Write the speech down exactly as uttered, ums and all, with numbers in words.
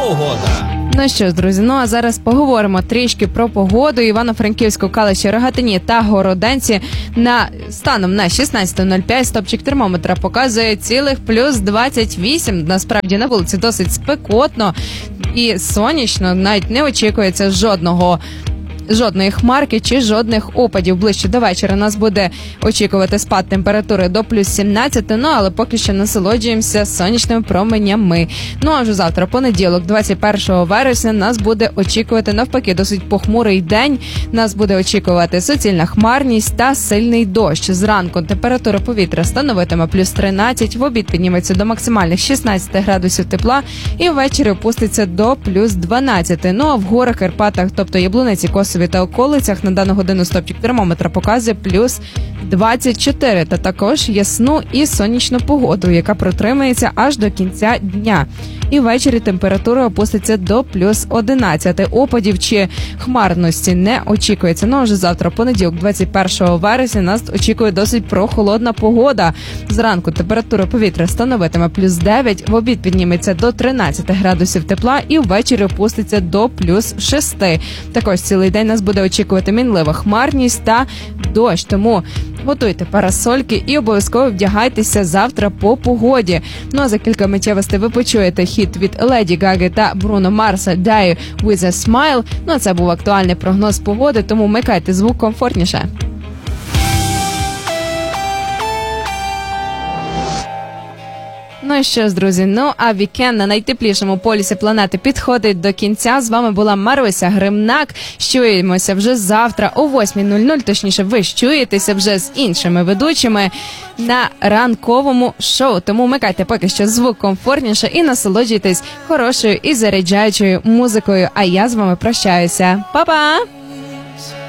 погода. Ну що ж, друзі, ну а зараз поговоримо трішки про погоду. Івано-Франківську, Калиші, Рогатині та Городенці на станом на шістнадцяте нуль п'ять стопчик термометра показує цілих плюс двадцять вісім. Насправді на вулиці досить спекотно і сонячно, навіть не очікується жодного жодної хмарки чи жодних опадів. Ближче до вечора нас буде очікувати спад температури до плюс сімнадцяти, ну але поки що насолоджуємося сонячними променями. Ну а вже завтра, понеділок, двадцять першого вересня, нас буде очікувати навпаки досить похмурий день. Нас буде очікувати суцільна хмарність та сильний дощ. Зранку температура повітря становитиме плюс тринадцять, в обід підніметься до максимальних шістнадцяти градусів тепла і ввечері опуститься до плюс дванадцяти. Ну а в горах, Карпатах, тобто Яблуниці, Косові та околицях на дану годину стопчик термометра показує плюс двадцять чотири, та також ясну і сонячну погоду, яка протримається аж до кінця дня. І ввечері температура опуститься до плюс одинадцяти. Опадів чи хмарності не очікується. Ну а вже завтра, понеділок, двадцять першого вересня, нас очікує досить прохолодна погода. Зранку температура повітря становитиме плюс дев'ять, в обід підніметься до тринадцяти градусів тепла і ввечері опуститься до плюс шести. Також цілий день нас буде очікувати мінлива хмарність та дощ, тому готуйте парасольки і обов'язково вдягайтеся завтра по погоді. Ну а за кілька миттєвостей ви почуєте хіт від Леді Гаги та Бруно Марса «Die with a Smile». Ну а це був актуальний прогноз погоди, тому вмикайте звук комфортніше. Ну і що ж, друзі, ну а вікенд на найтеплішому полюсі планети підходить до кінця. З вами була Маруся Гримнак. Чуємося вже завтра о восьмій нуль нуль, точніше ви чуєтеся вже з іншими ведучими на ранковому шоу. Тому вмикайте поки що звук комфортніше і насолоджуйтесь хорошою і заряджаючою музикою. А я з вами прощаюся. Па-па!